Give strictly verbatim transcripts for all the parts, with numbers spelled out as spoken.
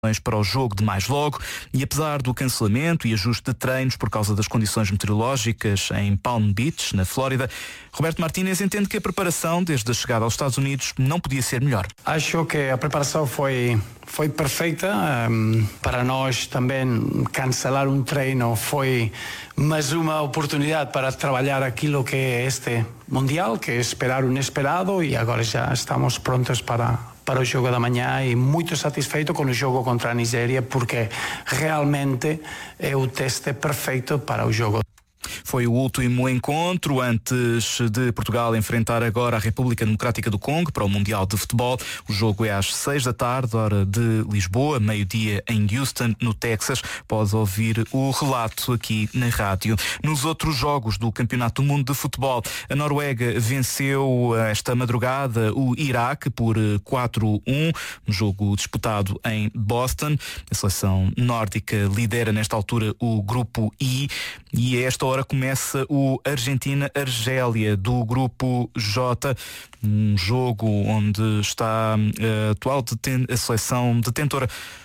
para o jogo de mais logo e apesar do cancelamento e ajuste de treinos por causa das condições meteorológicas em Palm Beach, na Flórida, Roberto Martínez entende que a preparação desde a chegada aos Estados Unidos não podia ser melhor. Acho que a preparação foi, foi perfeita. Um, para nós também cancelar um treino foi mais uma oportunidade para trabalhar aquilo que é este Mundial, que é esperar o inesperado, e agora já estamos prontos para para o jogo da manhã e muito satisfeito com o jogo contra a Nigéria, porque realmente é o teste perfeito para o jogo. Foi o último encontro antes de Portugal enfrentar agora a República Democrática do Congo para o Mundial de Futebol. O jogo é às seis da tarde, hora de Lisboa, meio-dia em Houston, no Texas. Pode ouvir o relato aqui na rádio. Nos outros jogos do Campeonato do Mundo de Futebol, a Noruega venceu esta madrugada o Iraque por quatro a um, um jogo disputado em Boston. A seleção nórdica lidera nesta altura o grupo I e a esta hora começa o Argentina-Argélia do grupo J, um jogo onde está a atual deten- a seleção detentora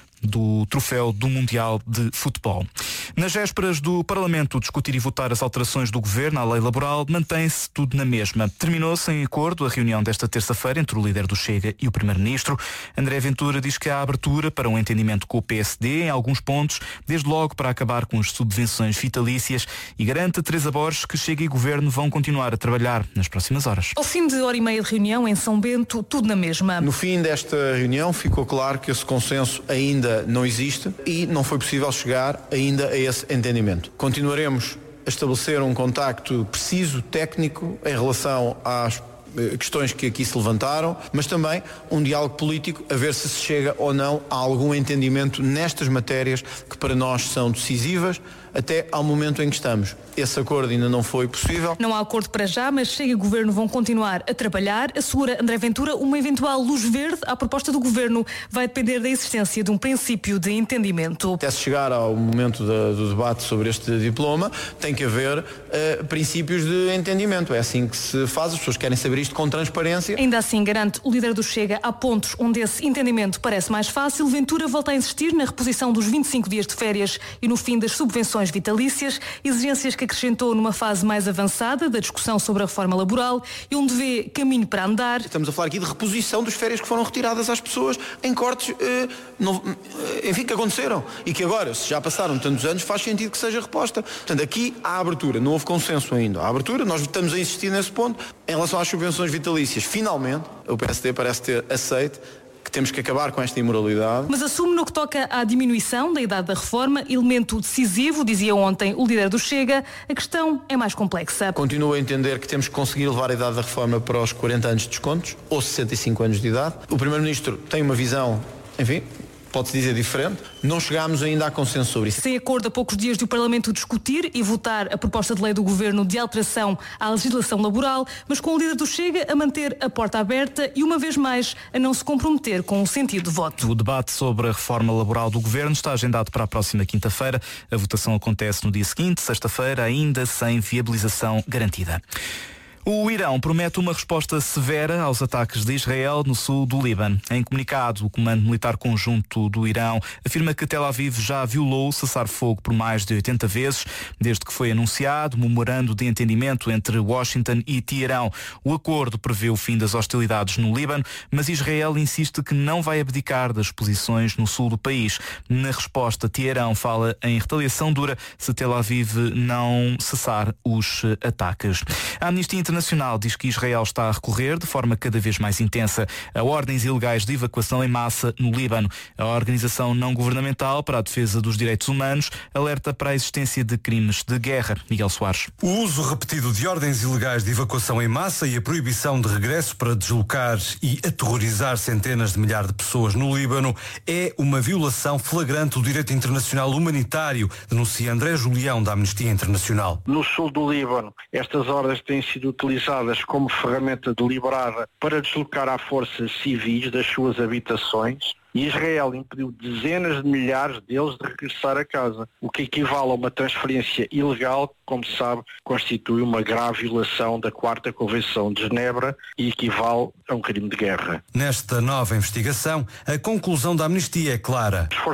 do troféu do Mundial de Futebol. Nas vésperas do Parlamento discutir e votar as alterações do Governo à lei laboral, mantém-se tudo na mesma. Terminou-se em acordo a reunião desta terça-feira entre o líder do Chega e o Primeiro-Ministro. André Ventura diz que há abertura para um entendimento com o P S D em alguns pontos, desde logo para acabar com as subvenções vitalícias, e garante a Teresa Borges que Chega e Governo vão continuar a trabalhar nas próximas horas. Ao fim de hora e meia de reunião em São Bento, tudo na mesma. No fim desta reunião ficou claro que esse consenso ainda não existe e não foi possível chegar ainda a esse entendimento. Continuaremos a estabelecer um contacto preciso, técnico, em relação às questões que aqui se levantaram, mas também um diálogo político a ver se se chega ou não a algum entendimento nestas matérias que para nós são decisivas até ao momento em que estamos. Esse acordo ainda não foi possível. Não há acordo para já, mas Chega e Governo vão continuar a trabalhar. Assegura André Ventura uma eventual luz verde à proposta do Governo vai depender da existência de um princípio de entendimento. Até se chegar ao momento da, do debate sobre este diploma, tem que haver uh, princípios de entendimento. É assim que se faz, as pessoas querem saber isto com transparência. Ainda assim, garante o líder do Chega, há pontos onde esse entendimento parece mais fácil. Ventura volta a insistir na reposição dos vinte e cinco dias de férias e no fim das subvenções vitalícias, exigências que acrescentou numa fase mais avançada da discussão sobre a reforma laboral e onde vê caminho para andar. Estamos a falar aqui de reposição dos férias que foram retiradas às pessoas em cortes, eh, não, enfim, que aconteceram e que agora, se já passaram tantos anos, faz sentido que seja reposta. Portanto, aqui há abertura, não houve consenso ainda. Há abertura, nós estamos a insistir nesse ponto. Em relação às subvenções vitalícias, finalmente, o P S D parece ter aceito que temos que acabar com esta imoralidade. Mas assume no que toca à diminuição da idade da reforma, elemento decisivo, dizia ontem o líder do Chega, a questão é mais complexa. Continuo a entender que temos que conseguir levar a idade da reforma para os quarenta anos de descontos, ou sessenta e cinco anos de idade. O Primeiro-Ministro tem uma visão, enfim, pode-se dizer diferente. Não chegámos ainda a consenso sobre isso. Sem acordo a poucos dias de o Parlamento discutir e votar a proposta de lei do Governo de alteração à legislação laboral, mas com o líder do Chega a manter a porta aberta e, uma vez mais, a não se comprometer com o sentido de voto. O debate sobre a reforma laboral do Governo está agendado para a próxima quinta-feira. A votação acontece no dia seguinte, sexta-feira, ainda sem viabilização garantida. O Irão promete uma resposta severa aos ataques de Israel no sul do Líbano. Em comunicado, o Comando Militar Conjunto do Irão afirma que Tel Aviv já violou o cessar-fogo por mais de oitenta vezes, desde que foi anunciado o memorando de entendimento entre Washington e Teherão. O acordo prevê o fim das hostilidades no Líbano, mas Israel insiste que não vai abdicar das posições no sul do país. Na resposta, Teherão fala em retaliação dura se Tel Aviv não cessar os ataques. A Amnistia Internacional Internacional diz que Israel está a recorrer de forma cada vez mais intensa a ordens ilegais de evacuação em massa no Líbano. A Organização Não Governamental para a Defesa dos Direitos Humanos alerta para a existência de crimes de guerra. Miguel Soares. O uso repetido de ordens ilegais de evacuação em massa e a proibição de regresso para deslocar e aterrorizar centenas de milhares de pessoas no Líbano é uma violação flagrante do direito internacional humanitário, denuncia André Julião, da Amnistia Internacional. No sul do Líbano, estas ordens têm sido utilizadas utilizadas como ferramenta deliberada para deslocar à força civis das suas habitações, e Israel impediu dezenas de milhares deles de regressar a casa, o que equivale a uma transferência ilegal que, como se sabe, constitui uma grave violação da Quarta Convenção de Genebra e equivale a um crime de guerra. Nesta nova investigação, a conclusão da amnistia é clara.